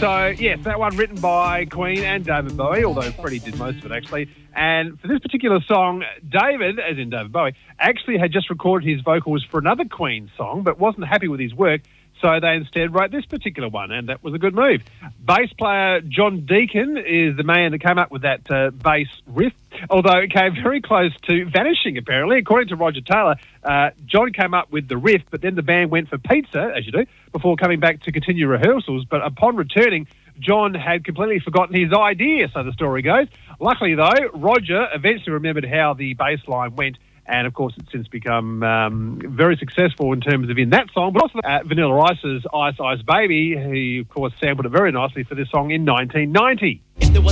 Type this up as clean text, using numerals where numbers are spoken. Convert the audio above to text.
So, yes, that one written by Queen and David Bowie, although Freddie did most of it, actually. And for this particular song, David, as in David Bowie, actually had just recorded his vocals for another Queen song, but wasn't happy with his work, so they instead wrote this particular one, and that was a good move. Bass player John Deacon is the man that came up with that bass riff, although it came very close to vanishing, apparently. According to Roger Taylor, John came up with the riff, but then the band went for pizza, as you do, before coming back to continue rehearsals. But upon returning, John had completely forgotten his idea, so the story goes. Luckily, though, Roger eventually remembered how the bass line went, and, of course, it's since become very successful in terms of in that song, but also Vanilla Ice's Ice Ice Baby, he, of course, sampled it very nicely for this song in 1990.